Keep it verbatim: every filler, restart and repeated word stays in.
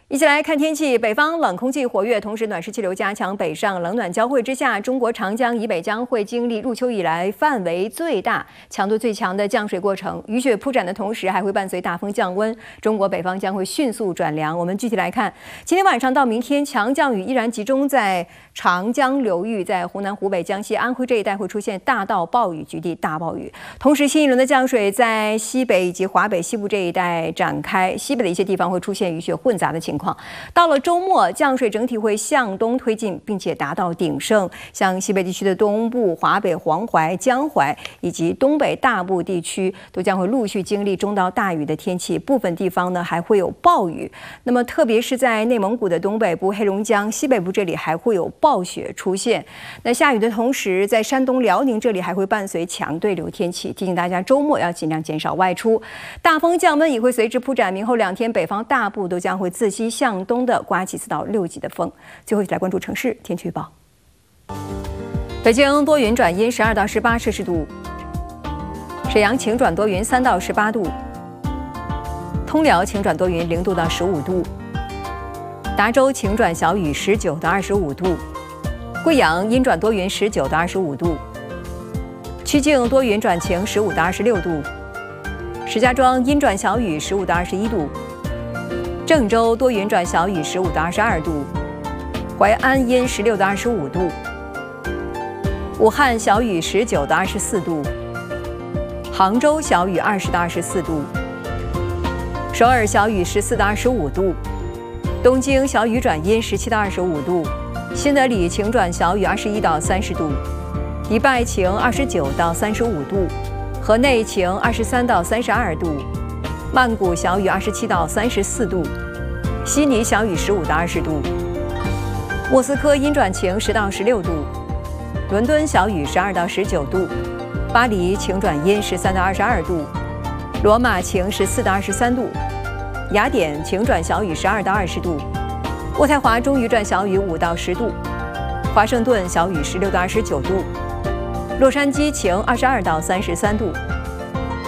一起来看天气，北方冷空气活跃，同时暖湿气流加强，北上冷暖交汇之下，中国长江以北将会经历入秋以来范围最大、强度最强的降水过程。雨雪铺展的同时，还会伴随大风降温，中国北方将会迅速转凉。我们具体来看，今天晚上到明天，强降雨依然集中在长江流域，在湖南、湖北、江西、安徽这一带会出现大到暴雨，局地大暴雨。同时，新一轮的降水在西北以及华北西部这一带展开，西北的一些地方会出现雨雪混杂的情况。 到了周末，降水整体会向东推进，并且达到鼎盛。像西北地区的东部、华北、黄淮、江淮以及东北大部地区，都将会陆续经历中到大雨的天气，部分地方呢还会有暴雨。那么，特别是在内蒙古的东北部、黑龙江西北部这里，还会有暴雪出现。那下雨的同时，在山东、辽宁这里还会伴随强对流天气，提醒大家周末要尽量减少外出。大风降温也会随之铺展，明后两天北方大部都将会自西向东的刮起四到六级的风。最后一起来关注城市天气预报。北京多云转阴，十二到十八摄氏度；沈阳晴转多云，三到十八度；通辽晴转多云，零度到十五度；达州晴转小雨，十九到二十五度；贵阳阴转多云，十九到二十五度；曲靖多云转晴，十五到二十六度；石家庄阴转小雨，十五到二十一度。 郑州多云转小雨，十五到二十二度；淮安阴，十六到二十五度；武汉小雨，十九到二十四度；杭州小雨，二十到二十四度；首尔小雨，十四到二十五度；东京小雨转阴，十七到二十五度；新德里晴转小雨，二十一到三十度；迪拜晴，二十九到三十五度；河内晴，二十三到三十二度。 曼谷小雨二十七到三十四度，悉尼小雨十五到二十度，莫斯科阴转晴十到十六度，伦敦小雨十二到十九度，巴黎晴转阴十三到二十二度，罗马晴十四到二十三度，雅典晴转小雨十二到二十度，渥太华中雨转小雨五到十度，华盛顿小雨十六到二十九度，洛杉矶晴二十二到三十三度。